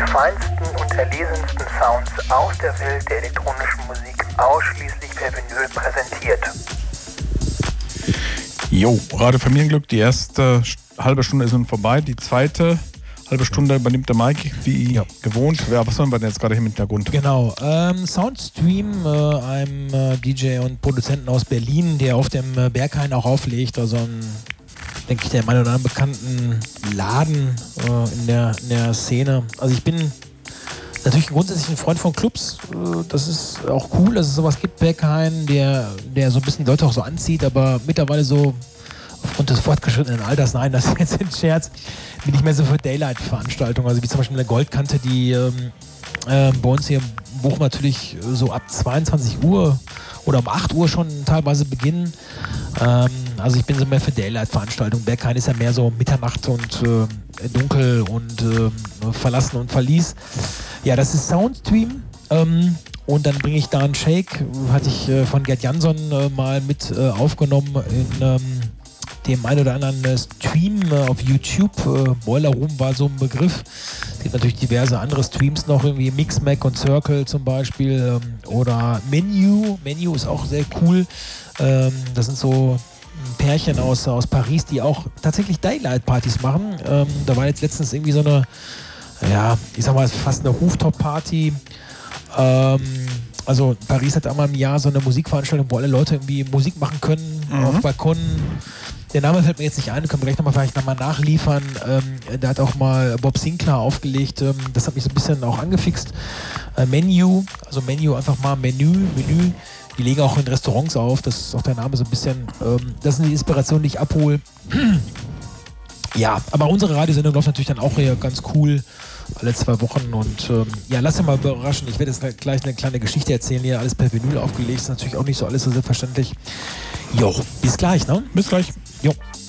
feinsten und erlesensten Sounds aus der Welt der elektronischen Musik ausschließlich per Vinyl präsentiert. Jo, Radio Familienglück, die erste halbe Stunde ist nun vorbei, die zweite halbe Stunde übernimmt der Mike, wie gewohnt. Ja, was sollen wir denn jetzt gerade hier im Hintergrund? Genau, Soundstream, einem DJ und Produzenten aus Berlin, der auf dem Berghain auch auflegt, also denke ich, der einen oder anderen bekannten Laden in der Szene. Also ich bin natürlich grundsätzlich ein Freund von Clubs, das ist auch cool, dass es sowas gibt, Berghain, der so ein bisschen Leute auch so anzieht, aber mittlerweile so aufgrund des fortgeschrittenen Alters, nein, das ist jetzt ein Scherz, bin ich mehr so für Daylight-Veranstaltungen, also wie zum Beispiel eine Goldkante, die bei uns hier im Bochum natürlich so ab 22 Uhr oder um 8 Uhr schon teilweise beginnen. Also ich bin so mehr für Daylight-Veranstaltungen. Berghain ist ja mehr so Mitternacht und dunkel und verlassen und Verlies. Ja, das ist Soundstream. Und dann bringe ich da einen Shake, hatte ich von Gerd Jansson mal mit aufgenommen in dem einen oder anderen Stream auf YouTube. Boiler Room war so ein Begriff. Es gibt natürlich diverse andere Streams noch, irgendwie Mixmag und Circle zum Beispiel. Oder Menu. Menu ist auch sehr cool. Das sind so Pärchen aus Paris, die auch tatsächlich Daylight-Partys machen. Da war jetzt letztens irgendwie so eine, ja, ich sag mal, fast eine Rooftop-Party. Also Paris hat einmal im Jahr so eine Musikveranstaltung, wo alle Leute irgendwie Musik machen können, auf Balkonen. Der Name fällt mir jetzt nicht ein, können wir gleich vielleicht nochmal nachliefern. Da hat auch mal Bob Sinclair aufgelegt, das hat mich so ein bisschen auch angefixt. Menu, also Menu einfach mal Menü. Die legen auch in Restaurants auf, das ist auch der Name so ein bisschen, das sind die Inspirationen, die ich abhole. Ja, aber unsere Radiosendung läuft natürlich dann auch hier ganz cool, alle 2 Wochen und ja, lass dich mal überraschen, ich werde jetzt gleich eine kleine Geschichte erzählen, hier alles per Vinyl aufgelegt, ist natürlich auch nicht so alles so selbstverständlich. Jo, bis gleich, ne? Bis gleich. Jo.